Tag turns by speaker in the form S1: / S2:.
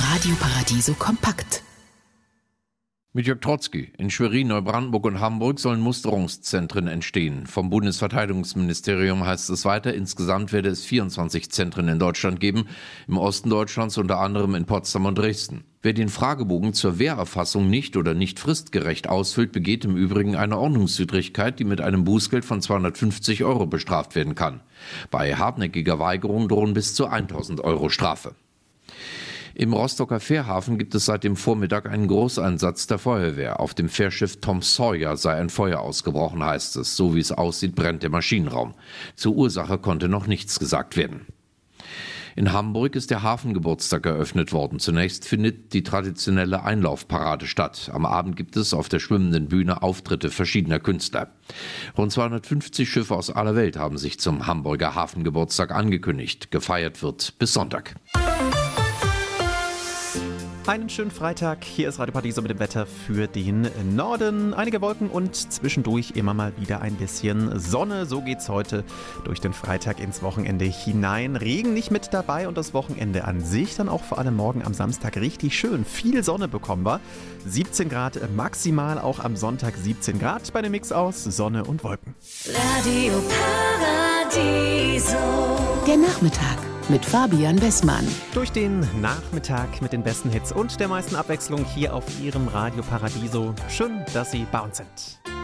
S1: Radio Paradiso kompakt.
S2: Mit Jörg Trotzki. In Schwerin, Neubrandenburg und Hamburg sollen Musterungszentren entstehen. Vom Bundesverteidigungsministerium heißt es weiter, insgesamt werde es 24 Zentren in Deutschland geben, im Osten Deutschlands unter anderem in Potsdam und Dresden. Wer den Fragebogen zur Wehrerfassung nicht oder nicht fristgerecht ausfüllt, begeht im Übrigen eine Ordnungswidrigkeit, die mit einem Bußgeld von 250 € bestraft werden kann. Bei hartnäckiger Weigerung drohen bis zu 1.000 € Strafe. Im Rostocker Fährhafen gibt es seit dem Vormittag einen Großeinsatz der Feuerwehr. Auf dem Fährschiff Tom Sawyer sei ein Feuer ausgebrochen, heißt es. So wie es aussieht, brennt der Maschinenraum. Zur Ursache konnte noch nichts gesagt werden. In Hamburg ist der Hafengeburtstag eröffnet worden. Zunächst findet die traditionelle Einlaufparade statt. Am Abend gibt es auf der schwimmenden Bühne Auftritte verschiedener Künstler. Rund 250 Schiffe aus aller Welt haben sich zum Hamburger Hafengeburtstag angekündigt. Gefeiert wird bis Sonntag.
S3: Einen schönen Freitag. Hier ist Radio Paradiso mit dem Wetter für den Norden. Einige Wolken und zwischendurch immer mal wieder ein bisschen Sonne. So geht's heute durch den Freitag ins Wochenende hinein. Regen nicht mit dabei und das Wochenende an sich dann auch vor allem morgen am Samstag richtig schön. Viel Sonne bekommen wir. 17 Grad maximal, auch am Sonntag 17 Grad bei dem Mix aus Sonne und Wolken.
S1: Radio Paradiso. Der Nachmittag mit Fabian Wessmann.
S3: Durch den Nachmittag mit den besten Hits und der meisten Abwechslung hier auf Ihrem Radio Paradiso. Schön, dass Sie bei uns sind.